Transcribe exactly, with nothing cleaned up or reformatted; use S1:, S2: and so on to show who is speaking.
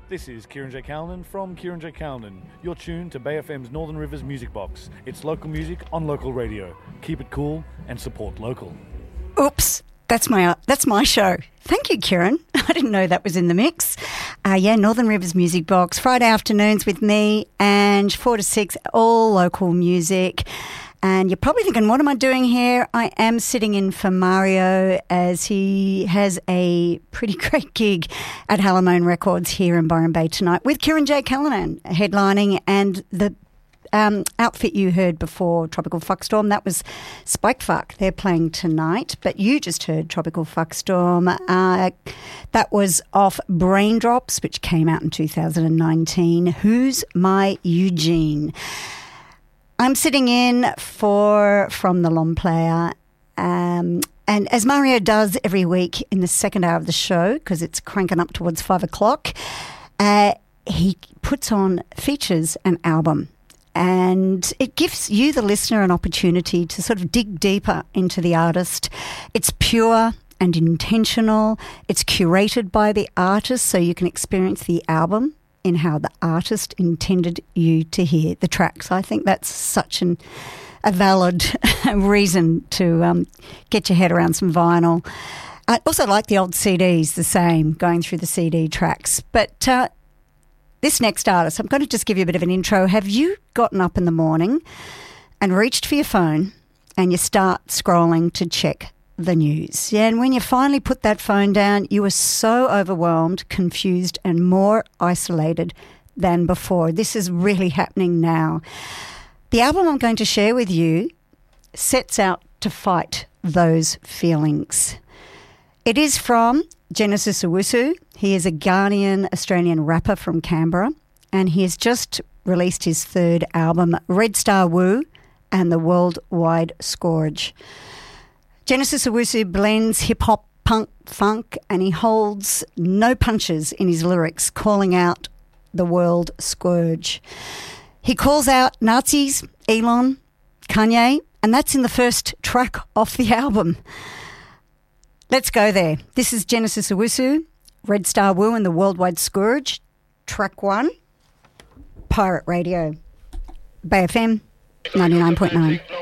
S1: This is Kieran J. Callanan from Kieran J. Callanan. You're tuned to Bay F M's Northern Rivers Music Box. It's local music on local radio. Keep it cool and support local.
S2: Oops, that's my uh, that's my show. Thank you, Kieran. I didn't know that was in the mix. Uh, yeah, Northern Rivers Music Box, Friday afternoons with me, and four to six, all local music. And you're probably thinking, what am I doing here? I am sitting in for Mario as he has a pretty great gig at Halamone Records here in Byron Bay tonight with Kieran J. Callanan headlining, and the um, outfit you heard before, Tropical Fuckstorm, that was Spike Fuck. They're playing tonight, but you just heard Tropical Fuckstorm. Uh, that was off Brain Drops, which came out in two thousand nineteen. Who's My Eugene? I'm sitting in for From the Long Player, um, and as Mario does every week in the second hour of the show, because it's cranking up towards five o'clock, uh, he puts on, features an album, and it gives you, the listener, an opportunity to sort of dig deeper into the artist. It's pure and intentional. It's curated by the artist, so you can experience the album in how the artist intended you to hear the tracks. I think that's such an, a valid reason to um, get your head around some vinyl. I also like the old C Ds, the same, going through the C D tracks. But uh, this next artist, I'm going to just give you a bit of an intro. Have you gotten up in the morning and reached for your phone and you start scrolling to check the news? Yeah, and when you finally put that phone down, you were so overwhelmed, confused, and more isolated than before. This is really happening now. The album I'm going to share with you sets out to fight those feelings. It is from Genesis Owusu. He is a Ghanaian Australian rapper from Canberra, and he has just released his third album, Red Star Woo and the Worldwide Scourge. Genesis Owusu blends hip-hop, punk, funk, and he holds no punches in his lyrics, calling out the world scourge. He calls out Nazis, Elon, Kanye, and that's in the first track off the album. Let's go there. This is Genesis Owusu, Red Star Woo and the Worldwide Scourge, track one, Pirate Radio, Bay F M ninety-nine point nine.